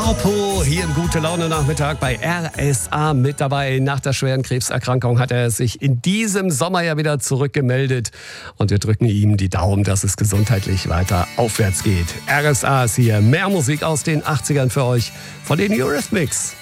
Harpo hier im Gute-Laune-Nachmittag bei RSA mit dabei. Nach der schweren Krebserkrankung hat er sich in diesem Sommer ja wieder zurückgemeldet. Und wir drücken ihm die Daumen, dass es gesundheitlich weiter aufwärts geht. RSA ist hier. Mehr Musik aus den 80ern für euch von den Eurythmics.